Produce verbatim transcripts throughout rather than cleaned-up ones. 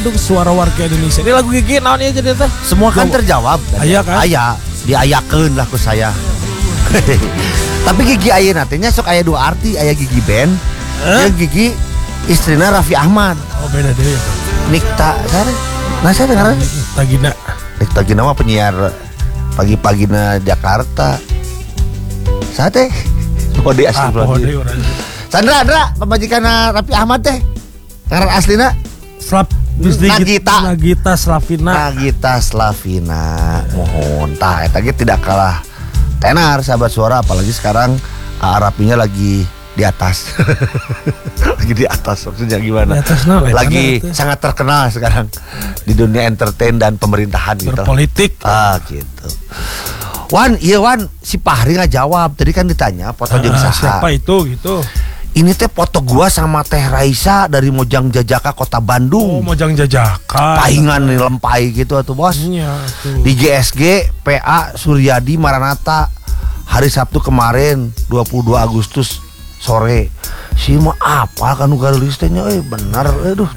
Bandung, suara warga Indonesia. Ini lagu Gigi naon ya jadi teh? Semua kan terjawab. Aya kan? Aya, diayakeun lah ku saya. Tapi Gigi aya nantinya sok aya dua arti, aya Gigi band, eh? Yang Gigi istrina Raffi Ahmad. Oh beda deh. Nikta, sana. Nah saya dengar. Nikta Gina. Nikta Gina mah penyiar pagi-pagina Jakarta. Sate. Kode asli ah, Sandra, Sandra, pemajikan Raffi Ahmad teh. Ngaran aslina Slap Nagita. Nagita Slavina. Nagita Slavina. Mohon tah eta ge tidak kalah tenar sahabat suara, apalagi sekarang Arapinya lagi di atas. Lagi di atas maksudnya gimana? Atas, no, lagi itu sangat terkenal sekarang di dunia entertain dan pemerintahan gitu. Berpolitik. Ah gitu. Wan, iya Wan, si Fahri nggak jawab. Tadi kan ditanya foto jeung ah, saha. Siapa itu gitu? Ini teh foto gua sama Teh Raisa dari Mojang Jajaka Kota Bandung. Oh, Mojang Jajaka. Pahingan nih lempai gitu atuh bos. Iya, tuh. Di G S G P A Suryadi Maranata hari Sabtu kemarin dua puluh dua Agustus sore. Si mah apa kan nu garis teh nya euy bener aduh.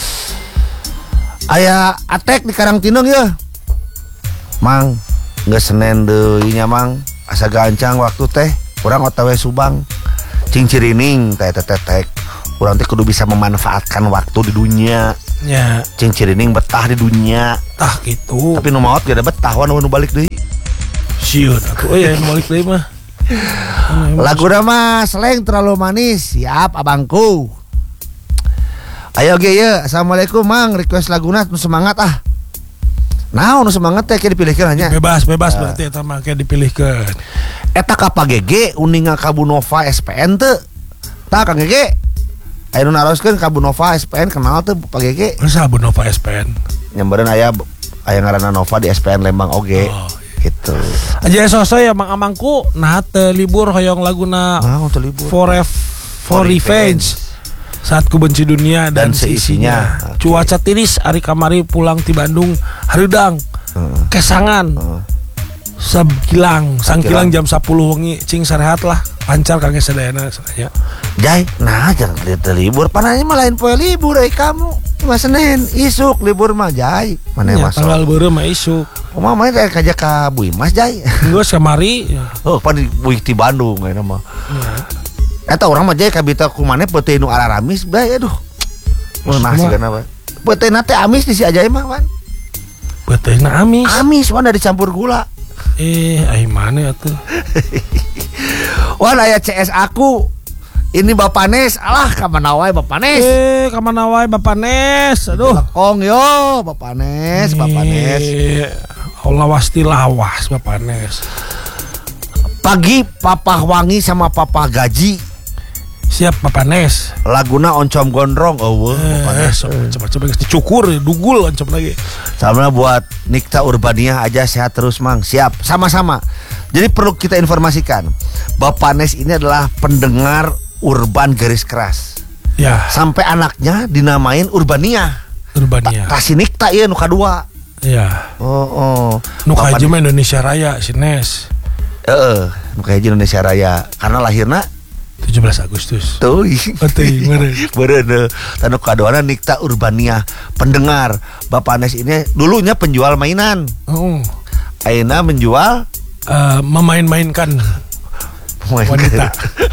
Aya Atek di Karangtineng ya. Mang, geus Senen deui nya Mang. Asa gancang waktu teh urang O T W Subang. Cing cirining teh teh teh. Urang teh kudu bisa memanfaatkan waktu di dunia. Ya. Cing cirining betah di dunia. Tah gitu. Tapi nu maot ge ada betah wan nu balik deui. Sieun atuh euy nu balik deui mah. Lagu nama Seleng Terlalu Manis. Siap abangku. Ayo ge ye. Assalamualaikum Mang. Request laguna nu semangat ah. Nah, nu semangat teh ke dipilihkeun hanya. Bebas, bebas uh. berarti eta mah ke dipilihkeun. Eta ka Pak Gege uninga Kabunova S P N teu. Tah Kang Gege. Aya nu naroskeun Kabunova S P N kenal teu Pak Gege? Masa Kabunova S P N? Nyambereun aya aya ngaranna Nova di S P N Lembang oge. Oh. Gitu. Aja soso ya Mang Amangku nah teu libur hoyong laguna nah, libur. For F, For, for Revenge. Saat ku benci dunia dan, dan seisinya. Okay. Cuaca tiris ari kamari pulang ti Bandung hareudang. Uh. Kesangan. Uh. Sabkilang, sangkilang jam sepuluh wengi cing sarehat lah. Lancar kangge sadayana sadaya. Jai, nah jangan teu libur pananya mah lain poe libur euy kamu. Cuma Senin, isuk libur mah Jai. Mana ya, masuk? Tanggal beureum mah isuk. Kumaha mah teh kajak ka Bui Mas Jai. Geus kamari. Oh, pan di Bui ti Bandung ayeuna mah. Ya. Eta urang mah Jai kabita ku maneh peuteun nu Araramis bae aduh. Mun nasigeuna bae. Peuteunna teh amis di si Ajay mah wan. Peuteunna amis. Amis wan dari campur gula. Eh, ai mana atuh? Wan aya C S aku. Ini Bapak Nes, alah kamana wae Bapak Nes. Eh, kamana wae Bapak Nes. Aduh. Lekong yo Bapak Nes, Bapak Nes. Allah wasti lawas Bapak Nes. Pagi Papa Wangi sama Papa Gaji. Siap Bapak Nes. Laguna Oncom Gondrong eueuh eh, Bapak Nes. Coba-coba dicukur dugul oncom lagi. Sama buat Nikta Urbania aja sehat terus Mang. Siap, sama-sama. Jadi perlu kita informasikan Bapak Nes ini adalah pendengar Urban garis keras. Ya. Sampai anaknya dinamain Urbania. Urbania. Kasih Nikta ieu nu kadua. Iya. Oh, oh. Nu kaji mah Indonesia Raya si Nes. Heeh, nu kaji Indonesia Raya karena lahirna tujuh belas Agustus. Tuh. Betul, bener. Bener. Tanu kaduana Nikta Urbania, pendengar. Bapak Nes ini dulunya penjual mainan. Oh. Ayeuna menjual uh, memain-mainkan wanita.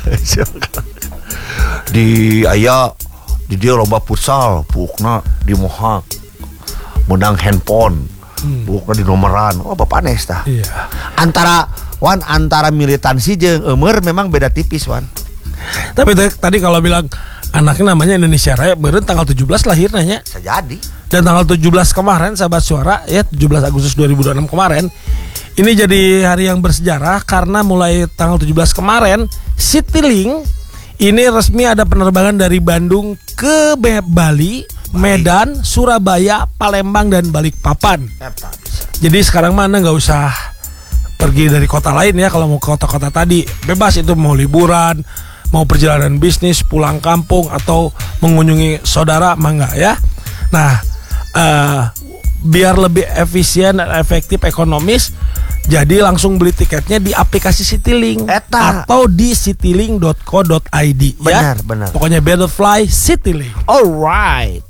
Di aya di dia lomba futsal, pukna di Mohak. Menang handphone. Hmm. Pukna di nomoran. Oh, Bapak Nes tah. Iya. Antara wan antara militansi jeung eumeur memang beda tipis wan. Tapi tadi kalau bilang anaknya namanya Indonesia Raya, beureun tanggal tujuh belas lahirnya nya. Sejadi. Dan tanggal tujuh belas kemarin sahabat suara ya tujuh belas Agustus dua ribu dua puluh enam kemarin. Ini jadi hari yang bersejarah karena mulai tanggal tujuh belas kemarin Citylink ini resmi ada penerbangan dari Bandung ke Bali, Medan, Surabaya, Palembang dan Balikpapan. Jadi sekarang mana nggak usah pergi dari kota lain ya kalau mau ke kota-kota tadi. Bebas itu mau liburan, mau perjalanan bisnis, pulang kampung atau mengunjungi saudara mah enggak ya. Nah, uh, biar lebih efisien dan efektif ekonomis, jadi langsung beli tiketnya di aplikasi Citylink Eta. atau di citylink dot co dot i d benar, ya. Benar. Pokoknya better fly Citylink. Alright.